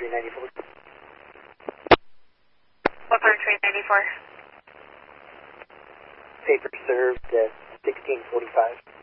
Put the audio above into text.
train 94. What part of train 94? Paper served at 1645.